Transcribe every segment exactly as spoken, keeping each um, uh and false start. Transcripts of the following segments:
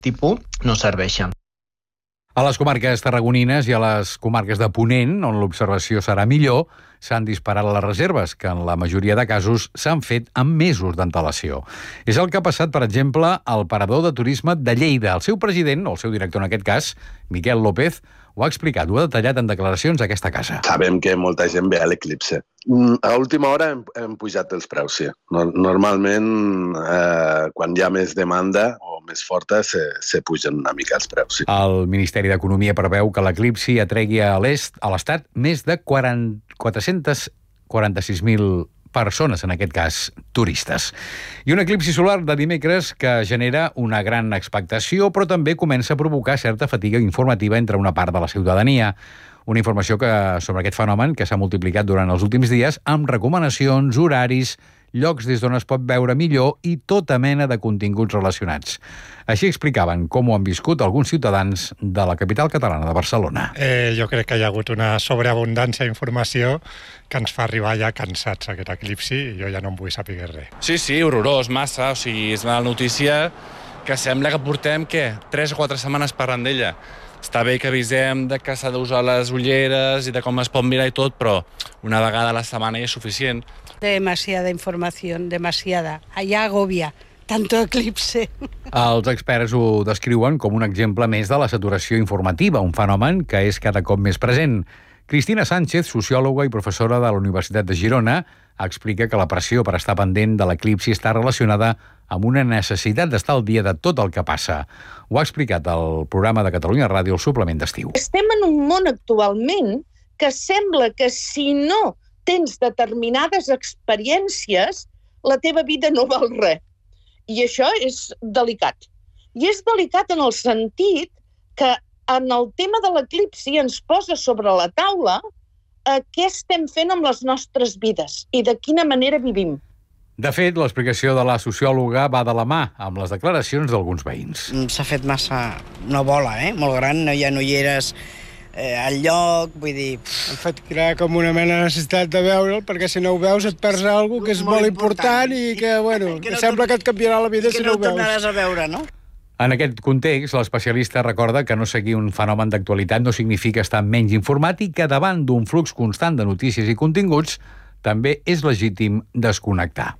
tipus no serveixen. A les comarques tarragonines i a les comarques de Ponent, on l'observació serà millor, s'han disparat les reserves, que en la majoria de casos s'han fet amb mesos d'antelació. És el que ha passat, per exemple, al Parador de Turisme de Lleida. El seu president, o el seu director en aquest cas, Miquel López, ho ha explicat, ho ha detallat en declaracions a aquesta casa. Sabem que molta gent ve a l'eclipse. A última hora hem, hem pujat els preus, sí. Normalment, eh, quan hi ha més demanda o més forta, se, se pugen una mica els preus, sí. El Ministeri d'Economia preveu que l'eclipsi atregui a l'est, a l'Estat, més de quatre-cents quaranta-sis mil persones, en aquest cas, turistes. I un eclipsi solar de dimecres que genera una gran expectació, però també comença a provocar certa fatiga informativa entre una part de la ciutadania. Una informació que, sobre aquest fenomen que s'ha multiplicat durant els últims dies amb recomanacions, horaris, llocs des d'on es pot veure millor i tota mena de continguts relacionats. Així explicaven com ho han viscut alguns ciutadans de la capital catalana de Barcelona. Eh, jo crec que hi ha hagut una sobreabundància d'informació que ens fa arribar ja cansats aquest eclipsi i jo ja no en vull saber res. Sí, sí, horrorós, massa. O sigui, és una notícia que sembla que portem, què, tres o quatre setmanes parlant d'ella. Està bé que avisem de que s'ha d'usar les ulleres i de com es pot mirar i tot, però una vegada a la setmana ja és suficient. Demasiada información, demasiada. Allá agobia. Tanto eclipse. Els experts ho descriuen com un exemple més de la saturació informativa, un fenomen que és cada cop més present. Cristina Sánchez, sociòloga i professora de la Universitat de Girona, explica que la pressió per estar pendent de l'eclipsi està relacionada amb una necessitat d'estar al dia de tot el que passa. Ho ha explicat al programa de Catalunya Ràdio, el suplement d'estiu. Estem en un món actualment que sembla que si no tens determinades experiències, la teva vida no val res. I això és delicat. I és delicat en el sentit que en el tema de l'eclipsi ens posa sobre la taula eh, què estem fent amb les nostres vides i de quina manera vivim. De fet, l'explicació de la sociòloga va de la mà amb les declaracions d'alguns veïns. S'ha fet massa una bola, eh? Molt gran, no hi ha ulleres eh, al lloc, vull dir... Han fet crear com una mena de necessitat de veure'l, perquè si no ho veus et perds alguna cosa que és molt, molt important, important i que, bueno, que, que no sembla que et canviarà la vida si no ho veus. I que no ho tornaràs a veure, no? En aquest context, l'especialista recorda que no seguir un fenomen d'actualitat no significa estar menys informat i que davant d'un flux constant de notícies i continguts també és legítim desconnectar.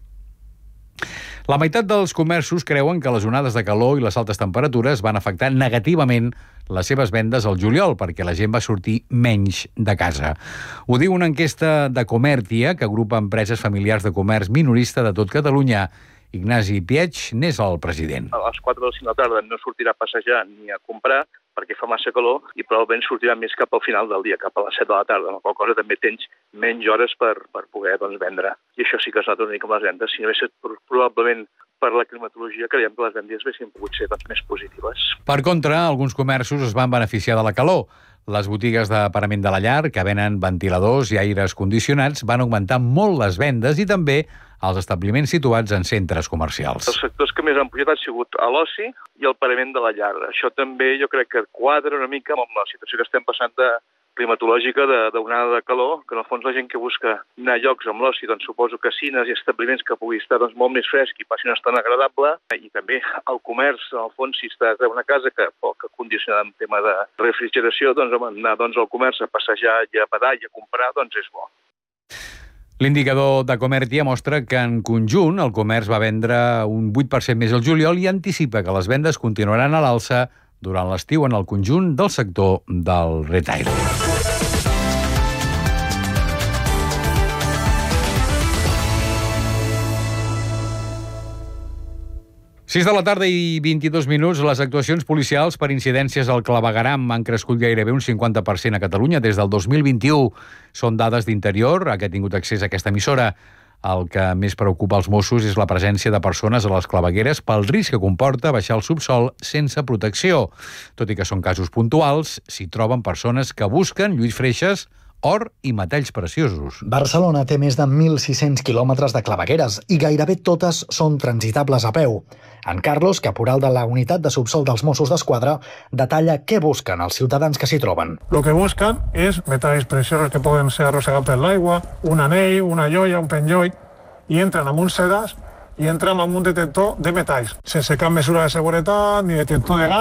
La meitat dels comerços creuen que les onades de calor i les altes temperatures van afectar negativament les seves vendes al juliol, perquè la gent va sortir menys de casa. Ho diu una enquesta de Comertia, que agrupa empreses familiars de comerç minorista de tot Catalunya. Ignasi Piech n'és el president. A les quatre o les cinc de la tarda no sortirà a passejar ni a comprar perquè fa massa calor i probablement sortirà més cap al final del dia, cap a les set de la tarda, la qual cosa també tens menys hores per, per poder doncs, vendre. I això sí que es nota una mica amb les vendes. Si no hagués estat probablement per la climatologia, creiem que les vendes haguessin pogut ser doncs, més positives. Per contra, alguns comerços es van beneficiar de la calor. Les botigues de parament de la llar, que venen ventiladors i aires condicionats, van augmentar molt les vendes i també els establiments situats en centres comercials. Els sectors que més han pujat han sigut a l'oci i el parament de la llar. Això també jo crec que quadra una mica amb la situació que estem passant de climatològica d'onada de calor, que en el fons la gent que busca anar a llocs amb l'oci, doncs suposo casines i establiments que pugui estar doncs, molt més fresc i passi una estona agradable, i també el comerç, en el fons, si estàs en una casa que poc condicionada amb tema de refrigeració, doncs anar doncs, al comerç a passejar i a badar i a comprar, doncs és bo. L'indicador de Comertia mostra que en conjunt el comerç va vendre un vuit per cent més al juliol i anticipa que les vendes continuaran a l'alça durant l'estiu en el conjunt del sector del retail. sis de la tarda i vint-i-dos minuts, les actuacions policials per incidències al clavegueram han crescut gairebé un cinquanta per cent a Catalunya des del dos mil vint-i-u. Són dades d'Interior, a què ha tingut accés a aquesta emissora. El que més preocupa els Mossos és la presència de persones a les clavegueres pel risc que comporta baixar al subsol sense protecció. Tot i que són casos puntuals, s'hi troben persones que busquen, Lluís Freixas, or i metalls preciosos. Barcelona té més de mil sis-cents quilòmetres de clavegueres i gairebé totes són transitables a peu. En Carlos, caporal de la unitat de subsol dels Mossos d'Esquadra, detalla què busquen els ciutadans que s'hi troben. Lo que buscan es metalls preciosos que poden ser arrossegats per l'aigua, un anell, una joia, un penjoll, i entren amb un sedàs i entrem amb un detector de metalls, sense cap mesura de seguretat, ni detector de gas,